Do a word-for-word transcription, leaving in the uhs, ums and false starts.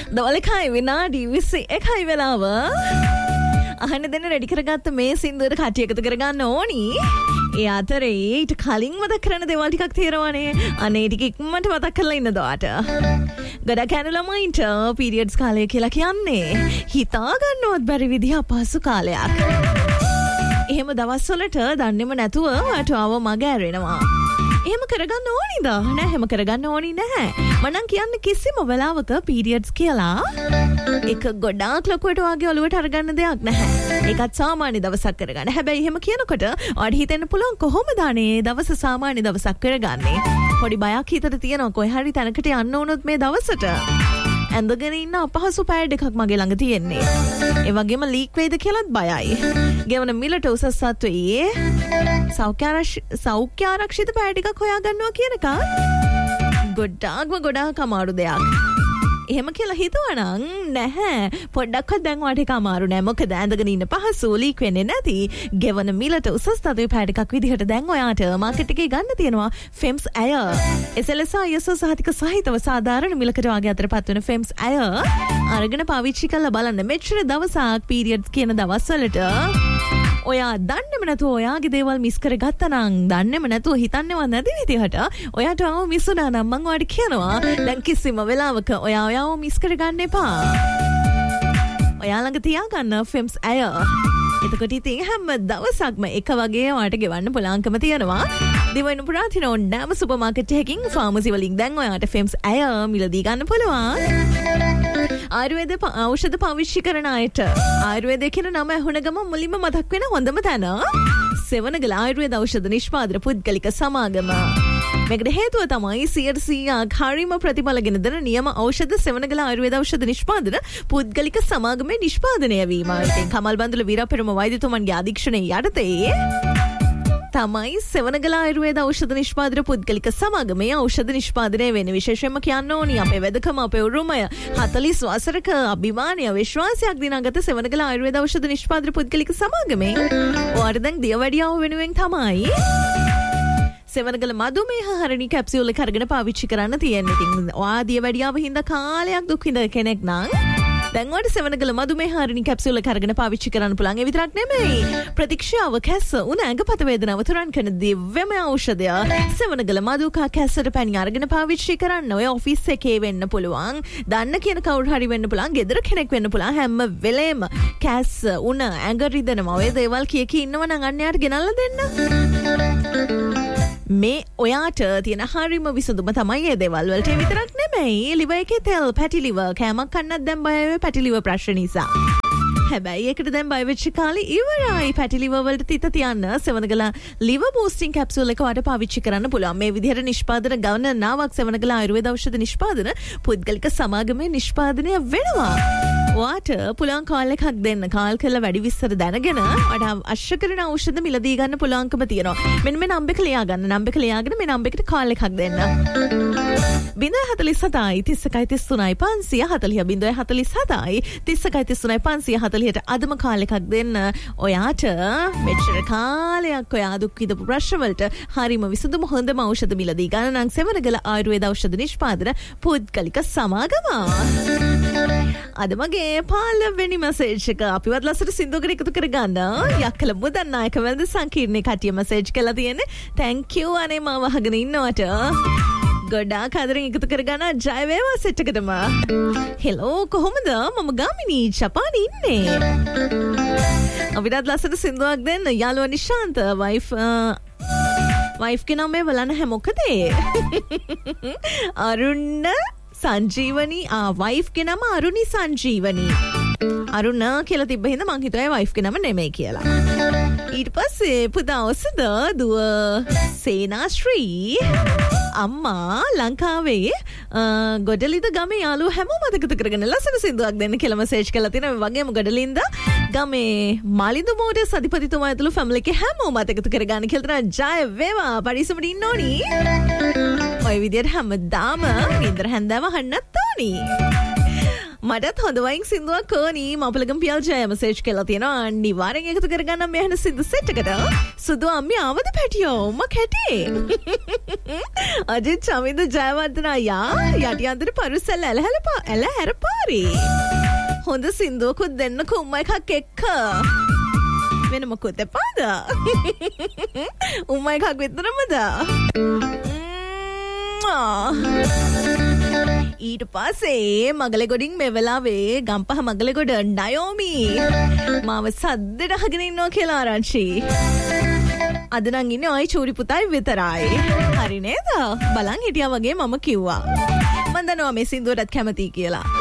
දවල්කයි විනාඩි විසි එකයි වෙලාව. අහන්න දෙන්න රෙඩි කරගත්ත මේ සින්දුවට කටි එකතු කරගන්න ඕනි. ඒ අතරේ ඊට කලින් මතක් කරන දේවල් ටිකක් තියෙනවානේ. අනේ ටික ඉක්මනට මතක් කරලා ඉන්න දොට. ගොඩක් යන ළමයින්ට පීරියඩ්ස් කාලය කියලා කියන්නේ හිතා ගන්නවත් බැරි විදිහ අපහසු කාලයක්. එහෙම දවස්වලට දන්නේම නැතුව ඔයාට ආව මග ඇරෙනවා. එහෙම කරගන්න ඕනිද? නෑ එහෙම කරගන්න ඕනි නැහැ. මනම් කියන්නේ කිසිම වෙලාවක පීරියඩ්ස් කියලා එක ගොඩාක් ලොකුවට වගේ ඔලුවට අරගන්න දෙයක් නැහැ. ඒකත් සාමාන්‍ය දවසක් කරගන්න. හැබැයි එහෙම කියනකොට ඔයාට හිතෙන්න පුළුවන් කොහොමද අනේ දවස සාමාන්‍ය දවසක් කරගන්නේ? පොඩි බයක් හිතට තියෙනවා කොයි හරි තැනකට යන්න වුණොත් මේ දවසට. ඇඳගෙන ඉන්න අපහසු පෑඩ් එකක් මගේ ළඟ තියෙන්නේ. ඒ වගේම ලීක් වෙයිද කියලාත් බයයි. ගෙවන මිලට උසස් සත්වයේ සෞඛ්‍ය ආරක්ෂිත පෑඩ් එකක් හොයාගන්නවා කියන එක ගොඩාක්ම ගොඩාක් අමාරු දෙයක්. එහෙම කියලා හිතුවනම් නැහැ. පොඩ්ඩක්වත් දැන් වාට එක අමාරු නෑ. මොකද ඇඳගෙන ඉන්න පහසු ලීක් වෙන්නේ නැති ගෙවන මිලට උසස් තත්ත්වයේ පෑඩ් එකක් විදිහට දැන් ඔයාට මාකට් එකේ ගන්න තියෙනවා ෆෙම්ස් ඇය. එසලස අයසෝ සහතික සහිතව සාධාරණ මිලකට වාගේ අතරපත් වෙන ෆෙම්ස් ඇය අරගෙන පාවිච්චි කරලා බලන්න. මෙච්චර දවසක් පීරියඩ්ස් කියන දවස්වලට ඔයා දන්නේම නැතුව ඔයාගේ දේවල් මිස් කරගත්තා නම් දන්නේම නැතුව හිතන්නේවත් නැති විදිහට ඔයාට ආව මිස් වුණා නම් මං ඔයාට කියනවා දැන් කිසිම වෙලාවක ඔයා ඔයාව මිස් කරගන්න එපා. ඔයා ළඟ තියාගන්න ෆෙම්ස් ඇය. එතකොට ඉතින් හැම දවසක්ම එක වගේ ඔයාට ගෙවන්න පුළුවන්කම තියෙනවා. දිවයින පුරාතින ඕනෑම සුපර් මාකට් එකකින් ෆාමසි වලින් දැන් ඔයාට ෆෙම්ස් ඇය මිලදී ගන්න පුළුවන්. ආයුර්වේද ඖෂධ පාවිච්චි කරන අයට ආයුර්වේද කියන නම ඇහුණ ගමන් මුලින්ම මතක් වෙන හොඳම තැන සෙවණගල ආයුර්වේද ඖෂධ නිෂ්පාදන පුද්ගලික සමාගම. මේකට හේතුව තමයි සියයට සීයක් හරිම ප්‍රතිඵලගෙන දෙන නියම ඖෂධ සෙවණගල ආයුර්වේද ඖෂධ නිෂ්පාදන පුද්ගලික සමාගමේ නිෂ්පාදනය වීම. ඉතින් කමල් බන්දුල වීරපෙරම වෛද්‍යතුමන්ගේ අධීක්ෂණයේ යටතේ තමයි සෙවණගල ආයුර්වේද ඖෂධ නිෂ්පාදන පුද්ගලික සමාගමේ ඖෂධ නිෂ්පාදනය වෙන. විශේෂයෙන්ම කියන්න ඕනි අපේ වෙදකම අපේ උරුමය හතළිස් වසරක අභිමානය විශ්වාසයක් දිනාගත සෙවණගල ආයුර්වේද ඖෂධ නිෂ්පාදන පුද්ගලික සමාගමේ ඔයාට දැන් දියවැඩියාව වෙනුවෙන් තමයි සෙවණගල මధుමේහ හරණි කැප්සියුල් එක අරගෙන පාවිච්චි කරන්න තියෙන්නේ. ඉතින් ඔයා දියවැඩියාව හින්දා කාලයක් දුක් විඳ කෙනෙක් නම් දැන් ඔයාට සෙවණගල මధుමේහ හරණි කැප්සියුල් එක අරගෙන පාවිච්චි කරන්න පුළුවන්. ඒ විතරක් නෙමෙයි ප්‍රතික්ෂේප කැස්ස උණ ඇඟපත වේදනාව තුරන් කරන දිව්‍යමය ඖෂධය සෙවණගල මధుකා කැස්සට පැණි අරගෙන පාවිච්චි කරන්න. ඔය ඔෆිස් එකේ වෙන්න පුළුවන්, දන්න කියන කවුරු හරි වෙන්න පුළුවන්, ගෙදර කෙනෙක් වෙන්න පුළුවන්. හැම වෙලේම කැස්ස උණ ඇඟ රිදෙනවා. ඔය දේවල් කිය කී ඉන්නව නම් අන්නයාට ගෙනල්ලා දෙන්න. මේ ඔයාට තියෙන හරිම විසඳුම තමයි මේ දේවල් වලට. ඒ විතරක් නෙමෙයි liver එකේ තෙල් පැටි liver කෑමක් කන්නත් දැන් බය වෙයි පැටි liver ප්‍රශ්න නිසා. හැබැයි ඒකට දැන් බය වෙච්ච කාලේ ඉවරයි. පැටි liver වලට තිත තියන්න සෙවණගල liver boosting capsule එක වඩ පාවිච්චි කරන්න පුළුවන්. මේ විදිහට නිෂ්පාදන ගණනාවක් සෙවණගල ආයුර්වේද ඖෂධ නිෂ්පාදන පුද්ගලික සමාගමේ නිෂ්පාදනය වෙනවා. ඔයාට පුළුවන් කාල් එකක් දෙන්න. කාල් කරලා වැඩි විස්තර දැනගෙන ඔයාට අවශ්‍ය කරන ඖෂධ මිලදී ගන්න පුළුවන්කම තියෙනවා. මෙන්න මේ නම්බර් එක ලියා ගන්න. නම්බර් එක ලියාගෙන මේ නම්බර් එකට කාල් එකක් දෙන්න. බිංදුව හතළිස් හතයි තිස් එකයි තිස් තුනයි පන්සිය හතළිහ බිංදුව හතළිස් හතයි තිස් එකයි තිස් තුනයි පන්සිය හතළිහට අදම කාල් එකක් දෙන්න. ඔයාට මෙච්චර කාලයක් ඔයා දුක් විඳපු ප්‍රශ්න වලට හරිම විසඳුම හොඳම ඖෂධ මිලදී ගන්න නම් සෙවණගල ආයුර්වේද ඖෂධ නිෂ්පාදන පුද්ගලික සමාගම. අද මගේ පළවෙනි මැසේජ් එක අපිවත් ලස්සට සින්දුවකට එකතු කරගන්න යක්කල මුදන්නායක වැඳ සංකීර්ණේ කටිය මැසේජ් කළා තියෙන්නේ. thank you අනේ මාව අහගෙන ඉන්නවට. ගොඩාක් ආදරෙන් එකතු කරගන්න ජය වේවා සෙට් එකටම. හෙලෝ කොහොමද? මම ගාමිනී ජපානි ඉන්නේ. අපිටත් ලස්සට සින්දුවක් දෙන්න යාළුවා නිශාන්ත වයිෆ් වයිෆ් කෙනා මේ බලන්න හැ මොකද? අරුණ සංජීවනී ආ වයිෆ් ගේ නම අරුණි සංජීවනී. අරුණ කියලා තිබ්බ හින්දා මං හිතුවා වයිෆ් ගේ නම නෙමෙයි කියලා. ඊට පස්සේ පුතා ඔසද දුව සේනාශ්‍රී අම්මා ලංකාවේ ගොඩලින්ද ගමේ යාළුවෝ හැමෝම මතක කරගෙන ලස්සන සින්දුවක් දෙන්න කියලා මැසේජ් කරලා තියෙනවා. ඒ වගේම ගොඩලින්ද ගමේ මාලින්දු මෝඩස් අධිපතිතුමා ඇතුළු ෆැමිලි එකේ හැමෝම මතක කරගන්න කියලා ජය වේවා. පරිස්සමට ඉන්න ඕනි. ඔය විදියට හැමදාම ඉන්දර හැන්දාව අහන්නත් ඕනි. මටත් හොඳ වයින් සින්දුවක් කෝනී මපලගම් පියල් ජය මෙසේජ් කළා තියෙනවා අනිවාර්යෙන් එකතු කරගන්න මේ හන සින්දු සෙට් එකට සුදු අම්මි ආවද පැටියෝ උම්ම කැටි අජිත් චමින්ද ජයවර්ධන අයියා යටි අන්තර පරුසල් ඇලහැල පා ඇල හැරපාරි හොඳ සින්දුවකුත් දෙන්නකෝ උම්ම එකක් එක්ක වෙන මොකුත් එපාද උම්ම එකක් විතරමද ඊට පස්සේ මගලගොඩින් මේ වෙලාවේ ගම්පහ මගලගොඩ ඩයෝමි මාව සද්දට අහගෙන ඉන්නවා කියලා ආරංචි අද නම් ඉන්නේ ඔය චූරි පුතයි විතරයි හරි නේද බලන් හිටියා වගේ මම කිව්වා මම දන්නවා මේ සින්දුවටත් කැමතියි කියලා